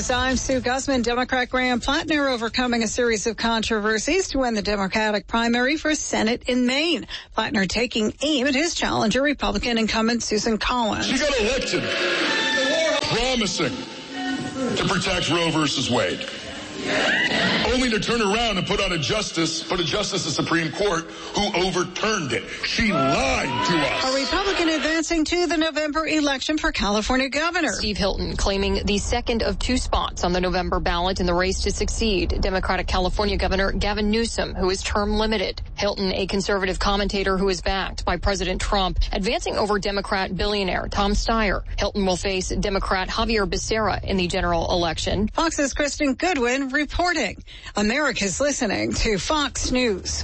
News. I'm Sue Guzman. Democrat Graham Plattner overcoming a series of controversies to win the Democratic primary for Senate in Maine. Plattner taking aim at his challenger, Republican incumbent Susan Collins. She got elected promising to protect Roe versus Wade, only to turn around and put a justice of the Supreme Court who overturned it. She lied to us. A Republican advancing to the November election for California governor. Steve Hilton claiming the second of two spots on the November ballot in the race to succeed Democratic California Governor Gavin Newsom, who is term limited. Hilton, a conservative commentator who is backed by President Trump, advancing over Democrat billionaire Tom Steyer. Hilton will face Democrat Javier Becerra in the general election. Fox's Kristen Goodwin reporting. America's listening to Fox News.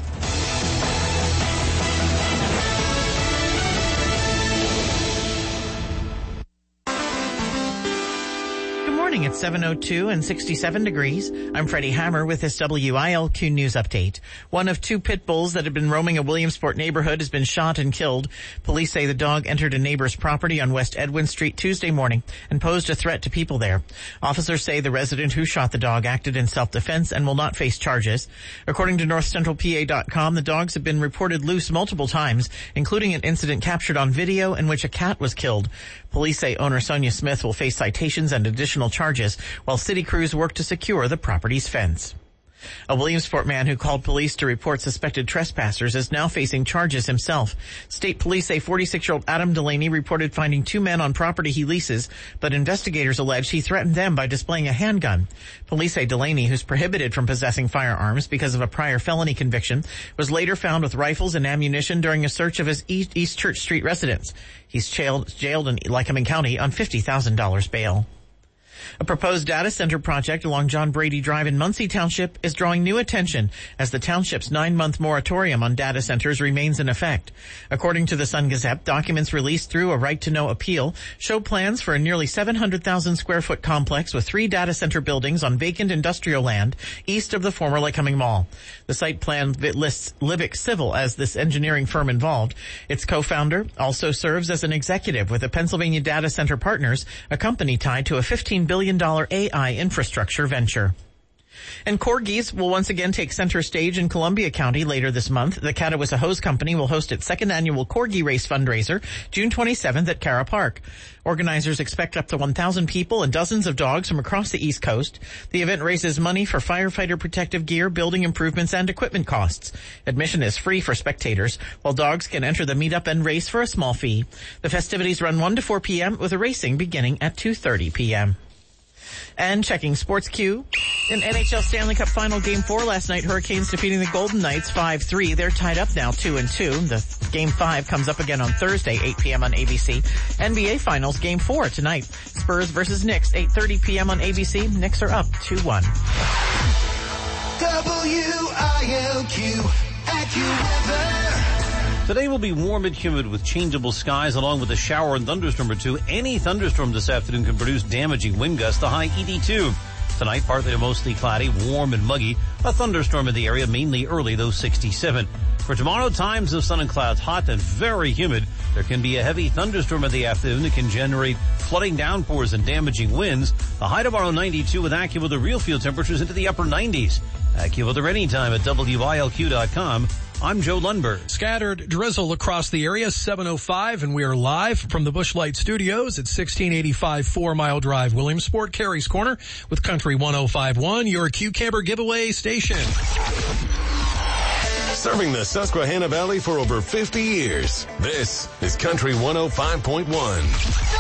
It's 7:02 and 67 degrees. I'm Freddie Hammer with this WILQ News Update. One of two pit bulls that had been roaming a Williamsport neighborhood has been shot and killed. Police say the dog entered a neighbor's property on West Edwin Street Tuesday morning and posed a threat to people there. Officers say the resident who shot the dog acted in self-defense and will not face charges. According to NorthCentralPA.com, the dogs have been reported loose multiple times, including an incident captured on video in which a cat was killed. Police say owner Sonia Smith will face citations and additional charges while city crews work to secure the property's fence. A Williamsport man who called police to report suspected trespassers is now facing charges himself. State police say 46-year-old Adam Delaney reported finding two men on property he leases, but investigators allege he threatened them by displaying a handgun. Police say Delaney, who's prohibited from possessing firearms because of a prior felony conviction, was later found with rifles and ammunition during a search of his East Church Street residence. He's jailed in Lycoming County on $50,000 bail. A proposed data center project along John Brady Drive in Muncie Township is drawing new attention as the township's 9-month moratorium on data centers remains in effect. According to the Sun Gazette, documents released through a right-to-know appeal show plans for a nearly 700,000 square foot complex with 3 data center buildings on vacant industrial land east of the former Lycoming Mall. The site plan lists Libic Civil as this engineering firm involved. Its co-founder also serves as an executive with the Pennsylvania Data Center Partners, a company tied to a $15 billion AI infrastructure venture. And corgis will once again take center stage in Columbia County later this month. The Catawissa Hose Company will host its second annual Corgi Race fundraiser June 27th at Cara Park. Organizers expect up to 1,000 people and dozens of dogs from across the East Coast. The event raises money for firefighter protective gear, building improvements, and equipment costs. Admission is free for spectators, while dogs can enter the meetup and race for a small fee. The festivities run 1 to 4 p.m. with the racing beginning at 2:30 p.m. And checking Sports Q. In NHL Stanley Cup Final Game 4 last night, Hurricanes defeating the Golden Knights 5-3. They're tied up now 2-2. The Game 5 comes up again on Thursday, 8 p.m. on ABC. NBA Finals Game 4 tonight. Spurs versus Knicks, 8:30 p.m. on ABC. Knicks are up 2-1. WILQ AccuWeather. Today will be warm and humid with changeable skies along with a shower and thunderstorm or two. Any thunderstorm this afternoon can produce damaging wind gusts, the high 82. Tonight, partly to mostly cloudy, warm and muggy. A thunderstorm in the area, mainly early, though 67. For tomorrow, times of sun and clouds, hot and very humid. There can be a heavy thunderstorm in the afternoon that can generate flooding downpours and damaging winds. The high tomorrow, 92, with AccuWeather real field temperatures into the upper 90s. AccuWeather anytime at WILQ.com. I'm Joe Lundberg. Scattered drizzle across the area, 7:05, and we are live from the Busch Light Studios at 1685 4 Mile Drive, Williamsport, Carey's Corner, with Country 105.1, your Q Camper giveaway station. Serving the Susquehanna Valley for over 50 years. This is Country 105.1.